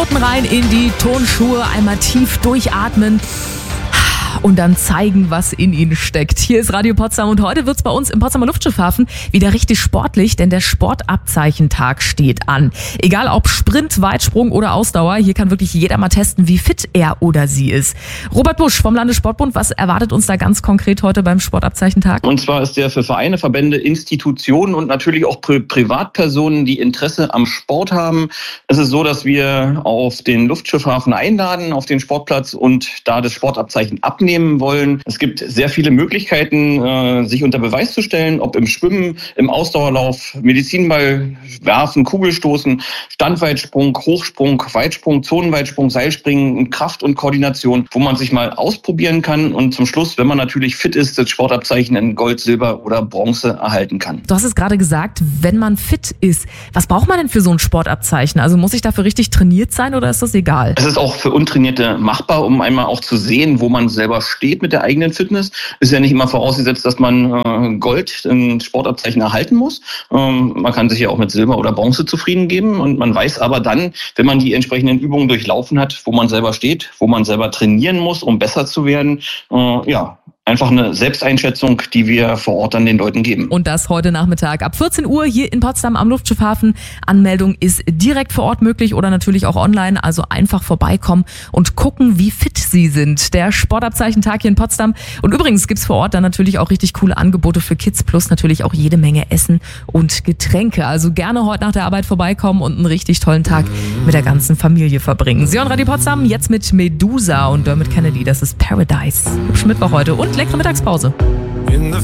Pfoten rein in die Turnschuhe, einmal tief durchatmen und dann zeigen, was in ihnen steckt. Hier ist Radio Potsdam und heute wird's bei uns im Potsdamer Luftschiffhafen wieder richtig sportlich, denn der Sportabzeichentag steht an. Egal ob Sprint, Weitsprung oder Ausdauer, hier kann wirklich jeder mal testen, wie fit er oder sie ist. Robert Busch vom Landessportbund, was erwartet uns da ganz konkret heute beim Sportabzeichentag? Und zwar ist der für Vereine, Verbände, Institutionen und natürlich auch Privatpersonen, die Interesse am Sport haben. Es ist so, dass wir auf den Luftschiffhafen einladen, auf den Sportplatz und da das Sportabzeichen abnehmen wollen. Es gibt sehr viele Möglichkeiten, sich unter Beweis zu stellen, ob im Schwimmen, im Ausdauerlauf, Medizinball werfen, Kugelstoßen, Standweitsprung, Hochsprung, Weitsprung, Zonenweitsprung, Seilspringen und Kraft und Koordination, wo man sich mal ausprobieren kann und zum Schluss, wenn man natürlich fit ist, das Sportabzeichen in Gold, Silber oder Bronze erhalten kann. Du hast es gerade gesagt, wenn man fit ist. Was braucht man denn für so ein Sportabzeichen? Also muss ich dafür richtig trainiert sein oder ist das egal? Es ist auch für Untrainierte machbar, um einmal auch zu sehen, wo man selber steht mit der eigenen Fitness. Ist ja nicht immer vorausgesetzt, dass man Gold, ein Sportabzeichen erhalten muss. Man kann sich ja auch mit Silber oder Bronze zufrieden geben und man weiß aber dann, wenn man die entsprechenden Übungen durchlaufen hat, wo man selber steht, wo man selber trainieren muss, um besser zu werden. Einfach eine Selbsteinschätzung, die wir vor Ort dann den Leuten geben. Und das heute Nachmittag ab 14 Uhr hier in Potsdam am Luftschiffhafen. Anmeldung ist direkt vor Ort möglich oder natürlich auch online. Also einfach vorbeikommen und gucken, wie fit Sie sind. Der Sportabzeichentag hier in Potsdam. Und übrigens gibt's vor Ort dann natürlich auch richtig coole Angebote für Kids plus natürlich auch jede Menge Essen und Getränke. Also gerne heute nach der Arbeit vorbeikommen und einen richtig tollen Tag mit der ganzen Familie verbringen. Sie hören Radio Potsdam jetzt mit Medusa und Dermot Kennedy. Das ist Paradise. Hübsch Mittwoch heute und leckere Mittagspause.